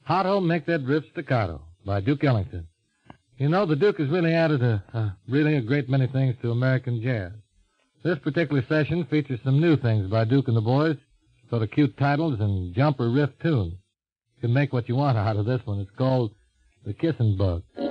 Hot-O Make That Riff Staccato by Duke Ellington. You know, the Duke has really added a great many things to American jazz. This particular session features some new things by Duke and the boys, sort of cute titles and jumper riff tunes. You can make what you want out of this one. It's called The Kissin' Bug.